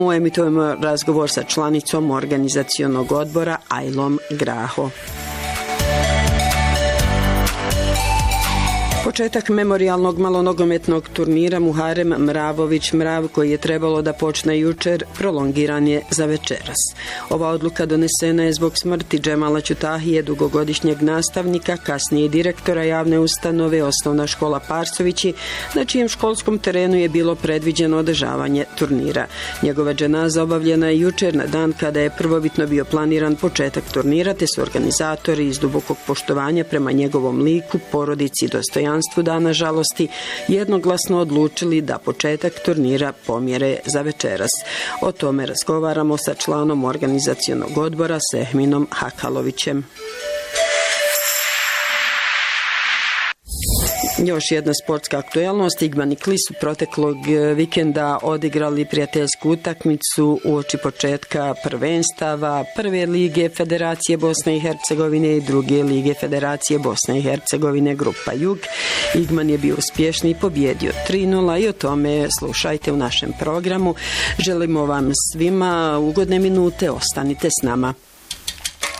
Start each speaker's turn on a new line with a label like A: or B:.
A: Emitujemo razgovor sa članicom organizacionog odbora Ajlom Graho. Početak memorijalnog malonogometnog turnira Muharem Mravović Mrav, koji je trebalo da počne jučer, prolongiran je za večeras. Ova odluka donesena je zbog smrti Džemala Ćutahije, dugogodišnjeg nastavnika, kasnije direktora javne ustanove Osnovna škola Parsovići, na čijem školskom terenu je bilo predviđeno održavanje turnira. Njegova dženaza obavljena je jučer na dan kada je prvobitno bio planiran početak turnira, te su organizatori iz dubokog poštovanja prema njegovom liku, porodici i dostojanstvu Dana žalosti jednoglasno odlučili da početak turnira pomjere za večeras. O tome razgovaramo sa članom organizacionog odbora Sehminom Hakalovićem. Još jedna sportska aktuelnost. Igman i Klis su proteklog vikenda odigrali prijateljsku utakmicu uoči početka prvenstava Prve lige Federacije Bosne i Hercegovine i Druge lige Federacije Bosne i Hercegovine grupa Jug. Igman je bio uspješni i pobjedio 3:0 i o tome slušajte u našem programu. Želimo vam svima ugodne minute, ostanite s nama.